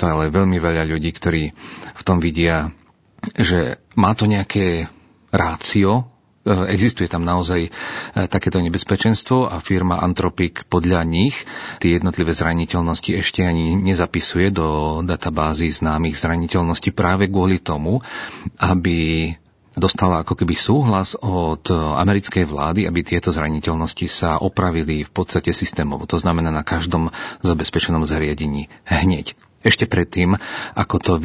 takisto ale veľmi veľa ľudí, ktorí v tom vidia, že má to nejaké rácio, existuje tam naozaj takéto nebezpečenstvo a firma Anthropic podľa nich tie jednotlivé zraniteľnosti ešte ani nezapisuje do databázy známych zraniteľností práve kvôli tomu, aby dostala ako keby súhlas od americkej vlády, aby tieto zraniteľnosti sa opravili v podstate systémovo. To znamená na každom zabezpečenom zariadení hneď. Ešte predtým, ako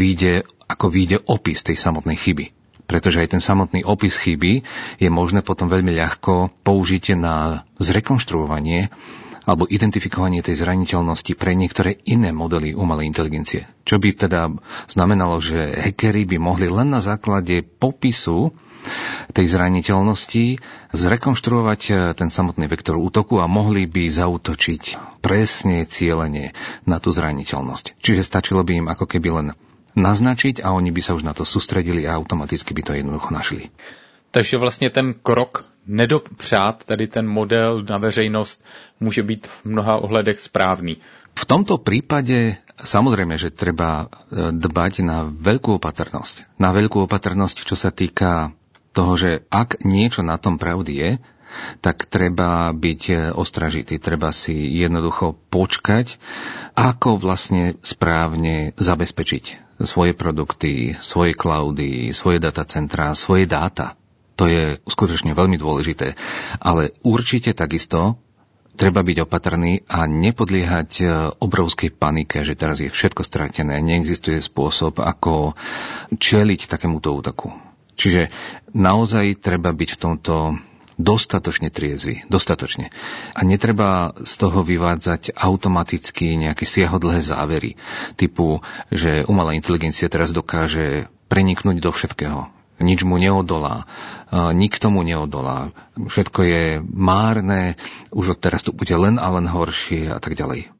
vyjde opis tej samotnej chyby. Pretože aj ten samotný opis chyby je možné potom veľmi ľahko použiť na zrekonštruovanie alebo identifikovanie tej zraniteľnosti pre niektoré iné modely umelej inteligencie. Čo by teda znamenalo, že hackeri by mohli len na základe popisu tej zraniteľnosti zrekonštruovať ten samotný vektor útoku a mohli by zaútočiť presne cielene na tú zraniteľnosť. Čiže stačilo by im ako keby len naznačiť a oni by sa už na to sústredili a automaticky by to jednoducho našli. Takže vlastně ten krok nedopřát, tady ten model na veřejnost může být v mnoha ohledech správný. V tomto prípade samozrejme, že treba dbať na veľkú opatrnosť. Na veľkú opatrnosť, čo sa týka toho, že ak niečo na tom pravdy je, tak treba byť ostražitý. Treba si jednoducho počkať, ako vlastne správne zabezpečiť svoje produkty, svoje cloudy, svoje datacentrá, svoje dáta. To je skutočne veľmi dôležité. Ale určite takisto treba byť opatrný a nepodliehať obrovskej panike, že teraz je všetko stratené. Neexistuje spôsob, ako čeliť takémuto útoku. Čiže naozaj treba byť v tomto dostatočne triezvy. Dostatočne. A netreba z toho vyvádzať automaticky nejaké siahodlhé závery. Typu, že umelá inteligencia teraz dokáže preniknúť do všetkého. Nič mu neodolá. Nikto mu neodolá. Všetko je márne. Už od teraz to bude len a len horšie a tak ďalej.